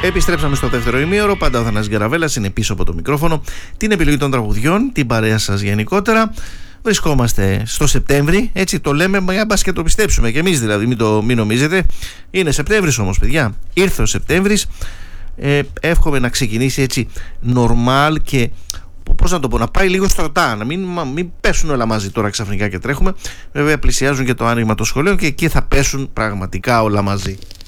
Επιστρέψαμε στο δεύτερο ημίωρο. Πάντα ο Θανάσης Γκαραβέλας είναι πίσω από το μικρόφωνο. Την επιλογή των τραγουδιών, την παρέα σας γενικότερα. Βρισκόμαστε στο Σεπτέμβρη, έτσι το λέμε, μπας και το πιστέψουμε κι εμείς δηλαδή, μην νομίζετε. Είναι Σεπτέμβρης όμως, παιδιά. Ήρθε ο Σεπτέμβρης. Εύχομαι να ξεκινήσει έτσι νορμάλ και πώς να το πω, να πάει λίγο στρωτά, να μην πέσουν όλα μαζί τώρα ξαφνικά και τρέχουμε. Βέβαια πλησιάζουν και το άνοιγμα των σχολείων και εκεί θα πέσουν πραγματικά όλα μαζί.